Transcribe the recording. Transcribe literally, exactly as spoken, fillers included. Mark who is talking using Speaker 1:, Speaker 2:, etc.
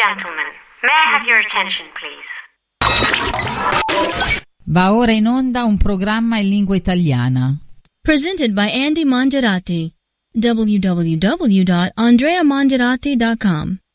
Speaker 1: gentlemen, may I have your attention, please?
Speaker 2: Va ora in onda un programma in lingua italiana.
Speaker 3: Presented by Andy Mongerati. w w w dot andrea mongerati dot com